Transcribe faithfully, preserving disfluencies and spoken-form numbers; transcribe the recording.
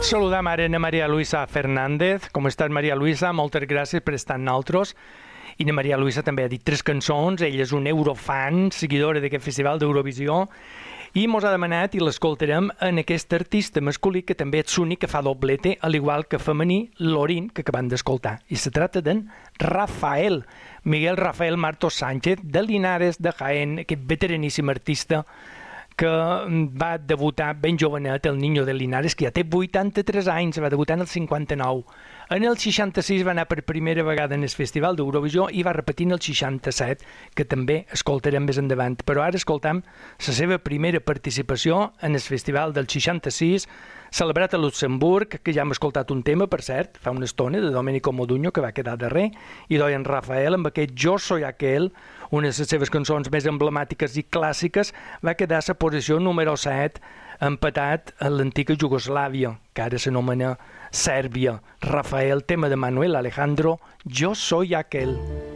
Saludam ara a Maria Luisa Fernández. Com estàs, Maria Luisa? Moltes gràcies per estar amb nosaltres. I na Maria Luisa també ha dit tres cançons. Ella és un eurofan, seguidora d'aquest festival d'Eurovisió, i mos ha demanat, i l'escoltarem, en aquest artista masculí que també és l'únic que fa doblete, al igual que femení, l'Orin, que acabem d'escoltar. I se tracta d'en Rafael, Miguel Rafael Martos Sánchez, de Linares, de Jaén, aquest veteraníssim artista que va debutar ben jovenet, el Niño de Linares, que ja té vuitanta-tres anys, va debutar en el cinquanta-nou. En el seixanta-sis va anar per primera vegada en el Festival d'Eurovisió i va repetir en el seixanta-set, que també escoltarem més endavant. Però ara escoltam la seva primera participació en el Festival del seixanta-sis, celebrat a Luxemburg, que ja hem escoltat un tema, per cert, fa una estona, de Domenico Modugno, que va quedar darrer, i d'en Rafael, amb aquest Jo soy aquel, una de les seves cançons més emblemàtiques i clàssiques, va quedar a la posició número set, empatat a l'antiga Iugoslàvia, que ara s'anomena Sèrbia. Rafael, tema de Manuel Alejandro, Jo soy aquel.